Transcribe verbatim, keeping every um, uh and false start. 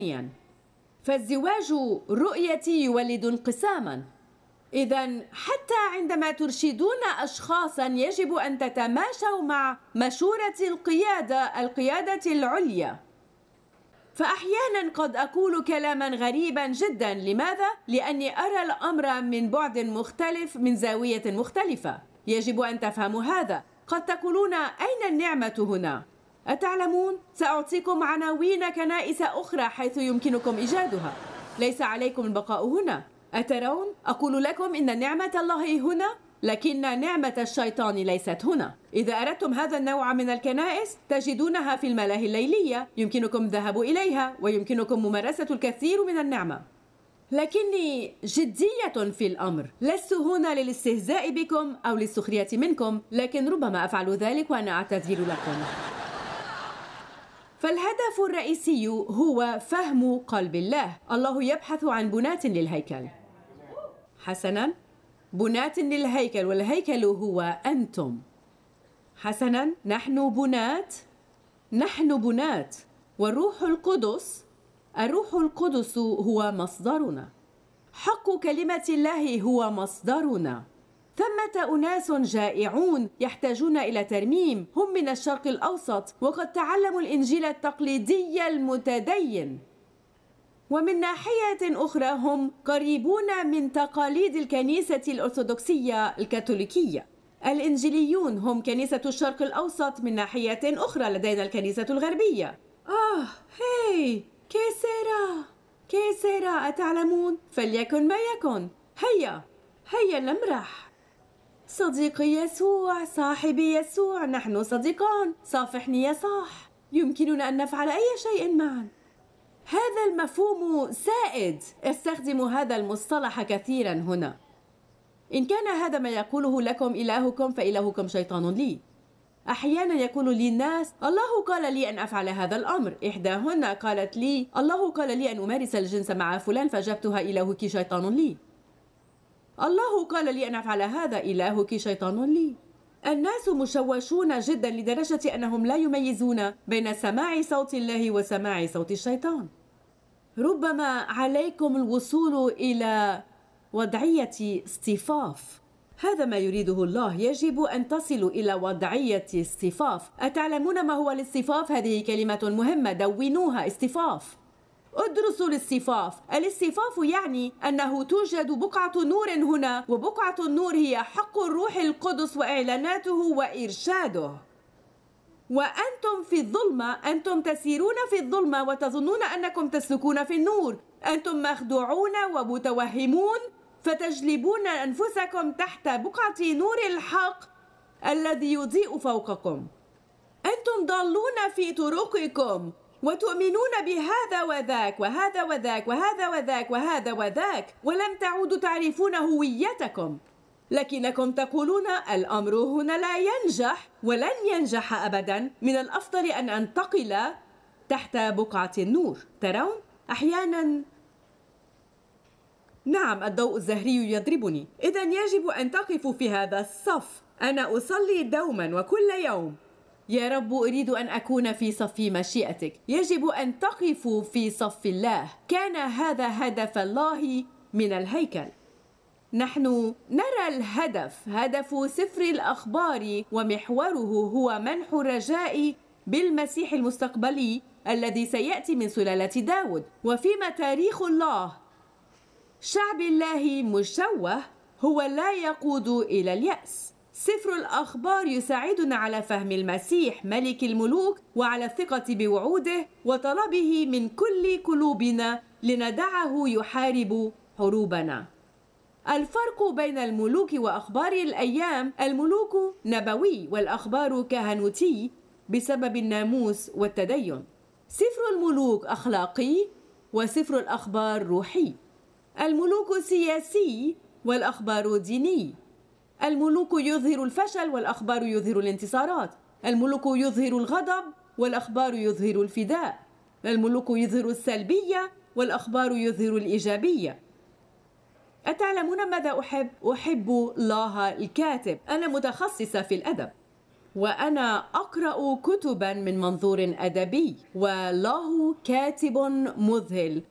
فالزواج رؤيتي يولد انقساما. إذن حتى عندما ترشدون أشخاصا يجب أن تتماشوا مع مشورة القيادة القيادة العليا. فأحيانا قد أقول كلاما غريبا جدا. لماذا؟ لأني أرى الأمر من بعد مختلف، من زاوية مختلفة. يجب أن تفهموا هذا. قد تقولون أين النعمة هنا؟ أتعلمون؟ سأعطيكم عناوين كنائس أخرى حيث يمكنكم إيجادها. ليس عليكم البقاء هنا. أترون؟ أقول لكم إن نعمة الله هنا، لكن نعمة الشيطان ليست هنا. إذا أردتم هذا النوع من الكنائس تجدونها في الملاهي الليلية، يمكنكم الذهاب إليها ويمكنكم ممارسة الكثير من النعمة. لكني جدية في الأمر. لست هنا للاستهزاء بكم أو للسخرية منكم، لكن ربما أفعل ذلك وأنا أعتذر لكم. فالهدف الرئيسي هو فهم قلب الله. الله يبحث عن بناة للهيكل. حسناً، بناة للهيكل، والهيكل هو أنتم. حسناً، نحن بناة، نحن بناة، والروح القدس، الروح القدس هو مصدرنا. حق كلمة الله هو مصدرنا. ثمة أناس جائعون يحتاجون إلى ترميم، هم من الشرق الأوسط وقد تعلموا الإنجيل التقليدي المتدين، ومن ناحية أخرى هم قريبون من تقاليد الكنيسة الأرثوذكسية الكاثوليكية. الإنجيليون هم كنيسة الشرق الأوسط، من ناحية أخرى لدينا الكنيسة الغربية. آه، هاي، كيسيرا، كيسيرا، أتعلمون؟ فليكن ما يكن. هيا، هيا نمرح. صديقي يسوع، صاحبي يسوع، نحن صديقان. صافحني يا صاح. يمكننا أن نفعل أي شيء معا. هذا المفهوم سائد. استخدم هذا المصطلح كثيرا هنا. إن كان هذا ما يقوله لكم إلهكم فإلهكم شيطان لي. أحيانا يقول لي الناس: الله قال لي أن أفعل هذا الأمر. إحداهن قالت لي: الله قال لي أن أمارس الجنس مع فلان، فأجبتها: إلهك شيطان لي. الله قال لي أن أفعل هذا، إلهك شيطان لي. الناس مشوشون جدا لدرجة أنهم لا يميزون بين سماع صوت الله وسماع صوت الشيطان. ربما عليكم الوصول إلى وضعية اصطفاف. هذا ما يريده الله. يجب أن تصلوا إلى وضعية اصطفاف. أتعلمون ما هو الاصطفاف؟ هذه كلمة مهمة، دونوها. اصطفاف. ادرسوا الاصطفاف. الاصطفاف يعني أنه توجد بقعة نور هنا، وبقعة النور هي حق الروح القدس وإعلاناته وإرشاده. وأنتم في الظلمة، أنتم تسيرون في الظلمة وتظنون أنكم تسلكون في النور. أنتم مخدوعون ومتوهمون، فتجلبون أنفسكم تحت بقعة نور الحق الذي يضيء فوقكم. أنتم ضالون في طرقكم وتؤمنون بهذا وذاك وهذا وذاك وهذا وذاك وهذا وذاك، ولم تعودوا تعرفون هويتكم. لكنكم تقولون: الأمر هنا لا ينجح ولن ينجح أبدا، من الأفضل أن أنتقل تحت بقعة النور. ترون؟ أحيانا نعم، الضوء الزهري يضربني. إذن يجب أن تقفوا في هذا الصف. أنا أصلي دوما وكل يوم: يا رب، أريد أن أكون في صف مشيئتك. يجب أن تقفوا في صف الله. كان هذا هدف الله من الهيكل. نحن نرى الهدف، هدف سفر الأخبار، ومحوره هو منح الرجاء بالمسيح المستقبلي الذي سيأتي من سلالة داود. وفيما تاريخ الله، شعب الله مشوه، هو لا يقود إلى اليأس. سفر الأخبار يساعدنا على فهم المسيح ملك الملوك، وعلى الثقة بوعوده وطلبه من كل قلوبنا لندعه يحارب حروبنا. الفرق بين الملوك وأخبار الأيام: الملوك نبوي والأخبار كهنوتي بسبب الناموس والتدين. سفر الملوك أخلاقي وسفر الأخبار روحي. الملوك سياسي والأخبار ديني. الملوك يظهر الفشل والأخبار يظهر الانتصارات. الملوك يظهر الغضب والأخبار يظهر الفداء. الملوك يظهر السلبية والأخبار يظهر الإيجابية. أتعلمون ماذا أحب؟ أحب الله الكاتب. أنا متخصصة في الأدب. وأنا أقرأ كتباً من منظور أدبي، والله كاتب مذهل